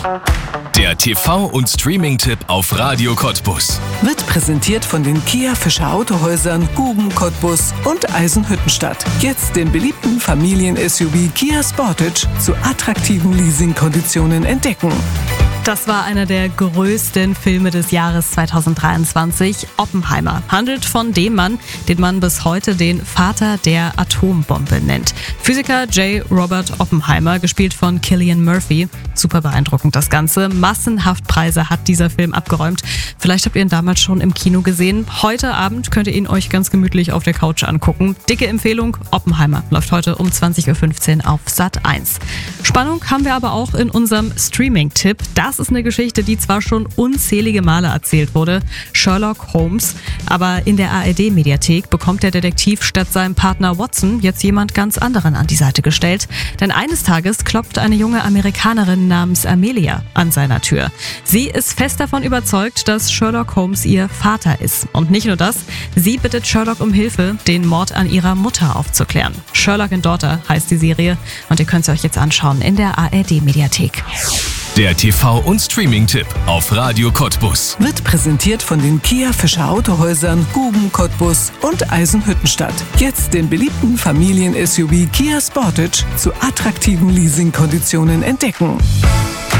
Der TV- und Streaming-Tipp auf Radio Cottbus. Wird präsentiert von den Kia Fischer Autohäusern, Guben Cottbus und Eisenhüttenstadt. Jetzt den beliebten Familien-SUV Kia Sportage zu attraktiven Leasingkonditionen entdecken. Das war einer der größten Filme des Jahres 2023, Oppenheimer. Handelt von dem Mann, den man bis heute den Vater der Atombombe nennt. Physiker J. Robert Oppenheimer, gespielt von Cillian Murphy. Super beeindruckend das Ganze. Massenhaft Preise hat dieser Film abgeräumt. Vielleicht habt ihr ihn damals schon im Kino gesehen. Heute Abend könnt ihr ihn euch ganz gemütlich auf der Couch angucken. Dicke Empfehlung, Oppenheimer. Läuft heute um 20.15 Uhr auf Sat.1. Spannung haben wir aber auch in unserem Streaming-Tipp. Das ist eine Geschichte, die zwar schon unzählige Male erzählt wurde, Sherlock Holmes, aber in der ARD-Mediathek bekommt der Detektiv statt seinem Partner Watson jetzt jemand ganz anderen an die Seite gestellt. Denn eines Tages klopft eine junge Amerikanerin namens Amelia an seiner Tür. Sie ist fest davon überzeugt, dass Sherlock Holmes ihr Vater ist. Und nicht nur das, sie bittet Sherlock um Hilfe, den Mord an ihrer Mutter aufzuklären. Sherlock and Daughter heißt die Serie und ihr könnt sie euch jetzt anschauen in der ARD-Mediathek. Der TV- und Streaming-Tipp auf Radio Cottbus. Wird präsentiert von den Kia Fischer Autohäusern, Guben Cottbus und Eisenhüttenstadt. Jetzt den beliebten Familien-SUV Kia Sportage zu attraktiven Leasingkonditionen entdecken.